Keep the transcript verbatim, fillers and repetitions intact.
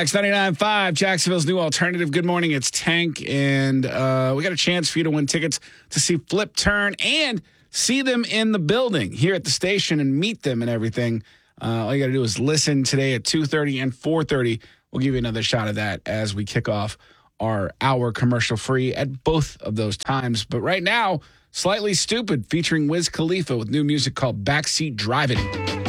X ninety-nine point five, Jacksonville's new alternative. Good morning, it's Tank, and uh, we got a chance for you to win tickets to see Flip Turn and see them in the building here at the station and meet them and everything. Uh, all you got to do is listen today at two thirty and four thirty. We'll give you another shot of that as we kick off our hour commercial free at both of those times. But right now, Slightly Stupid featuring Wiz Khalifa with new music called Backseat Driving.